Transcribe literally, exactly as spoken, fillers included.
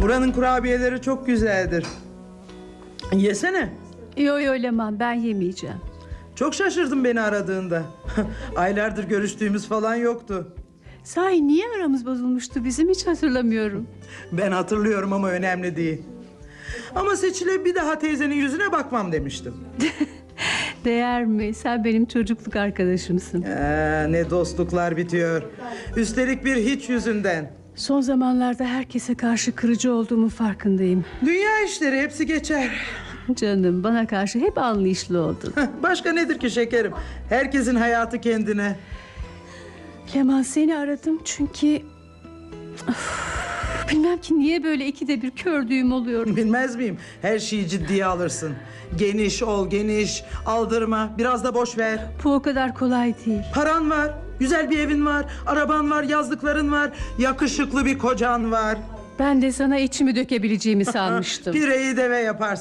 Buranın kurabiyeleri çok güzeldir. Yesene. Yo yo Leman, ben yemeyeceğim. Çok şaşırdım beni aradığında. Aylardır görüştüğümüz falan yoktu. Sahi niye aramız bozulmuştu bizim, hiç hatırlamıyorum. Ben hatırlıyorum ama önemli değil. Ama Seçil'e bir daha teyzenin yüzüne bakmam demiştim. Değer mi? Sen benim çocukluk arkadaşımsın. Ee, ne dostluklar bitiyor. Üstelik bir hiç yüzünden. Son zamanlarda herkese karşı kırıcı olduğumu farkındayım. Dünya işleri hepsi geçer. Canım, bana karşı hep anlayışlı oldun. Başka nedir ki şekerim? Herkesin hayatı kendine. Leman, seni aradım çünkü... Of, bilmem ki niye böyle ikide bir kördüğüm oluyor. Bilmez miyim? Her şeyi ciddiye alırsın. Geniş ol, geniş. Aldırma, biraz da boş ver. Bu o kadar kolay değil. Paran var, güzel bir evin var, araban var, yazdıkların var, yakışıklı bir kocan var. Ben de sana içimi dökebileceğimi sanmıştım. Pireyi deve yaparsın.